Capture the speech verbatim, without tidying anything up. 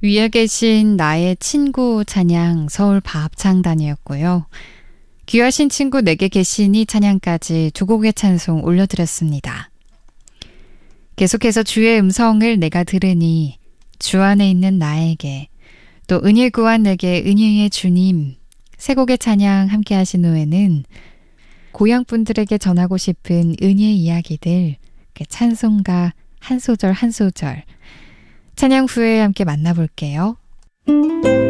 위에 계신 나의 친구 찬양 서울 바합창단이었고요. 귀하신 친구 내게 계시니 찬양까지 두 곡의 찬송 올려드렸습니다. 계속해서 주의 음성을 내가 들으니 주 안에 있는 나에게 또 은혜 구한 내게 은혜의 주님 세 곡의 찬양 함께 하신 후에는 고향분들에게 전하고 싶은 은혜의 이야기들 찬송가 한 소절 한 소절 찬양 후에 함께 만나볼게요.